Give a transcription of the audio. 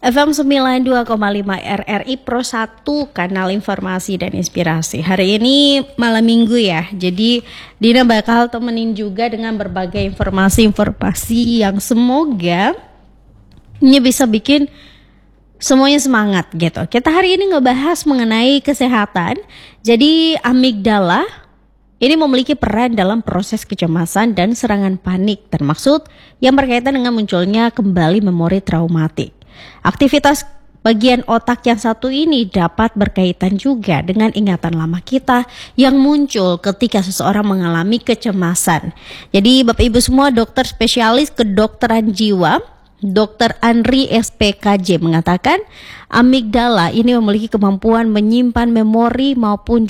FM 92,5 RRI Pro 1, kanal informasi dan inspirasi. Hari ini malam minggu ya, jadi Dina bakal temenin juga dengan berbagai informasi yang semoga ini bisa bikin semuanya semangat gitu. Kita hari ini ngebahas mengenai kesehatan. Jadi amigdala ini memiliki peran dalam proses kecemasan dan serangan panik, termasuk yang berkaitan dengan munculnya kembali memori traumatik. Aktivitas bagian otak yang satu ini dapat berkaitan juga dengan ingatan lama kita yang muncul ketika seseorang mengalami kecemasan. Jadi Bapak Ibu semua, dokter spesialis kedokteran jiwa Dr. Andri SPKJ mengatakan amigdala ini memiliki kemampuan menyimpan memori maupun